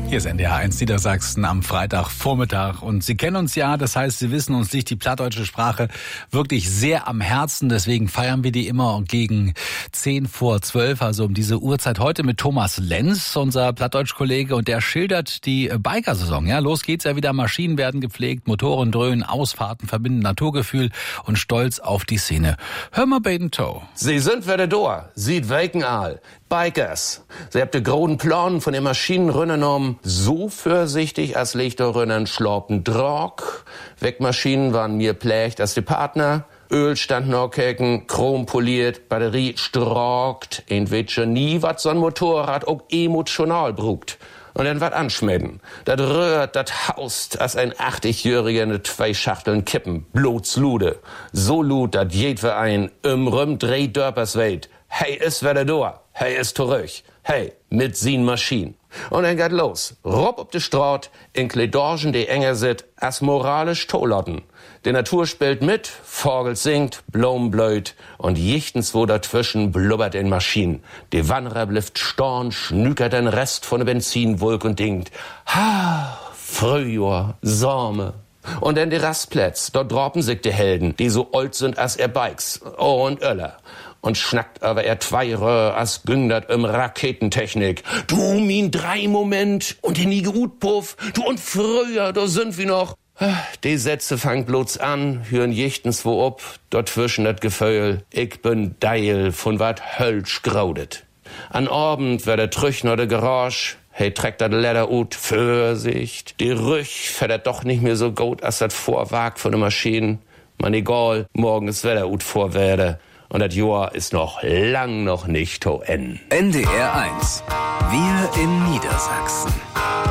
Hier ist NDR 1 Niedersachsen am Freitagvormittag und Sie kennen uns ja, das heißt, Sie wissen, uns liegt die plattdeutsche Sprache wirklich sehr am Herzen, deswegen feiern wir die immer gegen 10:10, also um diese Uhrzeit. Heute mit Thomas Lenz, unser Plattdeutsch-Kollege, und der schildert die Bikersaison. Ja, los geht's ja wieder, Maschinen werden gepflegt, Motoren dröhnen, Ausfahrten verbinden Naturgefühl und Stolz auf die Szene. Hör mal Baden Toe. Sie sind wieder da, sieht weken all. Bikers. Sie habt de großen Plan von den Maschinenrönnen um. So vorsichtig als Lichterrönnen schlaupen Drog. Wegmaschinen waren mir plächt als die Partner. Öl stand noch kecken, Chrom poliert, Batterie strokt. Entweder nie wat so'n Motorrad auch emotional brugt. Und dann wat anschmeiden. Dat rührt, dat haust, als ein 80-Jähriger ne 2 Schachteln kippen. Blotslude. So lud, dat jedwer ein Rüm 3 Dörpers weit. Hey, is wieder da. Hey, is zurück. Hey, mit sin Maschinen. Und dann geht los. Rob op de Straat, in Kledorgen, die enger sit, as moralisch Tolotten. Die Natur spielt mit, Vogel singt, Blumen blöd und jichtens wo dazwischen blubbert in Maschinen. Die Wanderer blifft storn, schnükert den Rest von der Benzinwolk und dingt, ha, Frühjahr, Sommer. Und dann die Rastplätz, dort droppen sich die Helden, die so old sind als er Bikes, und Öller. Und schnackt aber er 2 Röhr, as gündert Raketentechnik. Du, min 3 Moment und den nie Utpuff, du und früher, da sind wir noch. Die Sätze fangen bloß an, hören jichtens wo ob, dort zwischen dat Gefeul, ich bin Deil von wat Hölsch graudet. An Abend wär der Trüchner de Garage, hey, trägt dat Leder ut, Vorsicht. Die Rüch fährt doch nicht mehr so gut, als dat Vorwag von der Maschinen. Man egal, morgen ist Wetter ut vorwerde. Und das Jahr ist noch lang noch nicht zu Ende. NDR 1. Wir in Niedersachsen.